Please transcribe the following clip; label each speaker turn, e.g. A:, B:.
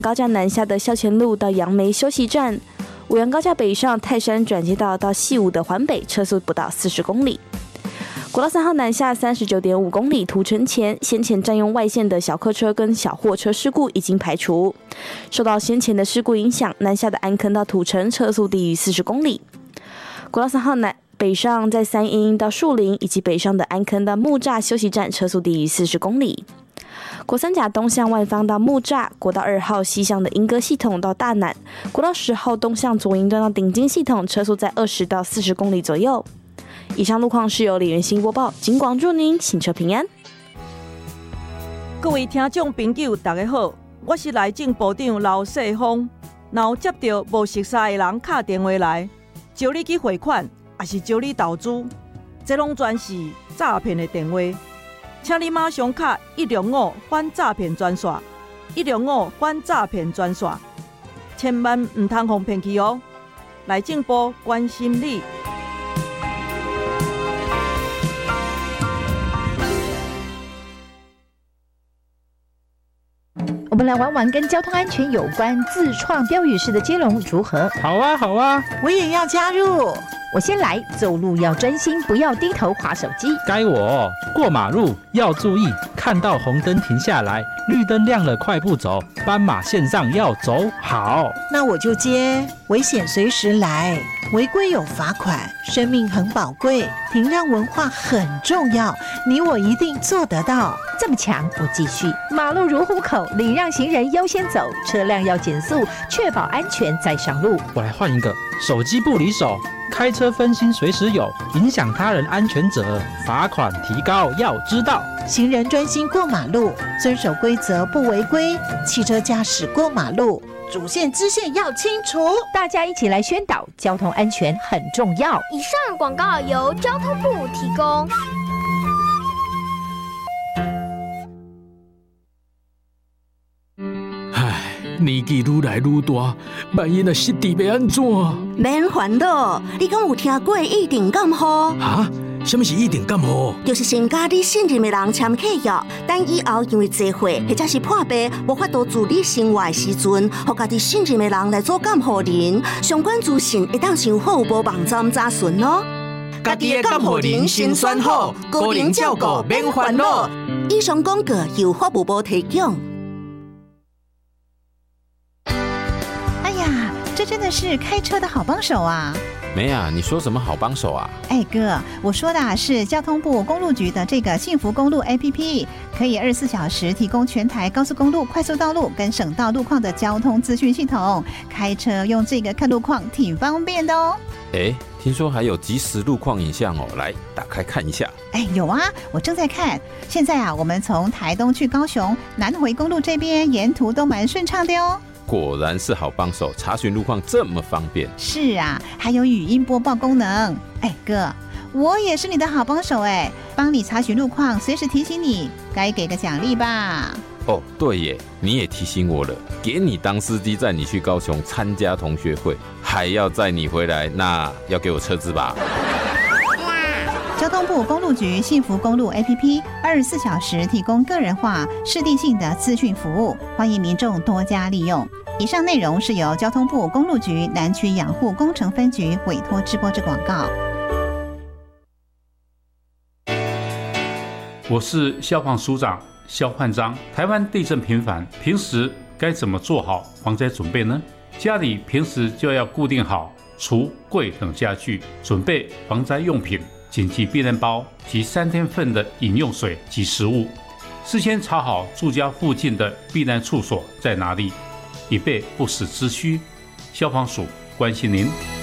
A: 高架南下的校前路到杨梅休息站，五杨高架北上泰山转接道到细武的环北，车速不到40公里。国道3号南下39.5公里，土城前先前占用外线的小客车跟小货车事故已经排除。受到先前的事故影响，南下的安坑到土城车速低于40公里。国道3号北上在三鶯到树林，以及北上的安坑到木栅休息站车速低于40公里。国三甲东向万方到木栅，国道2号西向的莺歌系统到大南，国道10号东向左营段到顶金系统，车速在20到40公里左右。以上路况是由李元兴播报，警广祝您行车平安。
B: 各位听众朋友，大家好，我是内政部长刘世峰。若有接到无熟悉的人打电话来，招你去汇款，还是招你投资，这拢全是诈骗的电话。请你马上卡105反诈骗专线，105反诈骗专线，千万唔通互骗去哦！内政部关心你。
C: 我们来玩玩跟交通安全有关自创标语式的接龙如何？
D: 好啊，好啊，
E: 我也要加入。
C: 我先来，走路要专心，不要低头滑手机。
D: 该我过马路要注意，看到红灯停下来，绿灯亮了快步走，斑马线上要走好。
E: 那我就接，危险随时来，违规有罚款，生命很宝贵，停让文化很重要，你我一定做得到。
C: 这么强，我继续。马路如虎口，礼让行人优先走，车辆要减速，确保安全再上路。
D: 我来换一个，手机不离手，开车分心随时有，影响他人安全者，罚款提高要知道。
E: 行人专心过马路，遵守规则不违规，汽车驾驶过马路，主线支线要清楚。
C: 大家一起来宣导，交通安全很重要。
F: 以上广告由交通部提供。
G: 年纪愈来愈大，万一若失智要安怎？
H: 免烦恼，你敢有听过一定感冒？
G: 哈？什么是一定感冒？
H: 就是先甲你信任的人签契约，等以后因为聚会或者是破病，无法度自理生活的时阵，互家己信任的人来做监护人，相关资讯会当上好无网站查询哦。
G: 家己的监护人先选好，个人照顾免烦恼。
H: 以上广告由法务部提供。
I: 这真的是开车的好帮手啊！
J: 梅啊，你说什么好帮手啊？
I: 哎哥，我说的是交通部公路局的这个幸福公路 APP， 可以24小时提供全台高速公路、快速道路跟省道路况的交通资讯系统。开车用这个看路况挺方便的哦。
J: 哎，听说还有即时路况影像哦，来打开看一下。
I: 哎，有啊，我正在看。现在啊，我们从台东去高雄南回公路这边沿途都蛮顺畅的哦。
J: 果然是好帮手，查询路况这么方便。
I: 是啊，还有语音播报功能。哎哥，我也是你的好帮手哎，帮你查询路况，随时提醒你，该给个奖励吧。
J: 哦，对耶，你也提醒我了，给你当司机载你去高雄参加同学会，还要载你回来，那要给我车资吧。
I: 交通部公路局幸福公路 APP 24小时提供个人化、适地性的资讯服务，欢迎民众多加利用。以上内容是由交通部公路局南区养护工程分局委托直播之广告。
K: 我是消防署长肖焕章。台湾地震频繁，平时该怎么做好防灾准备呢？家里平时就要固定好橱柜等家具，准备防灾用品、紧急避难包及3天份的饮用水及食物。事先查好住家附近的避难处所在哪里，以备不时之需。消防署关心您。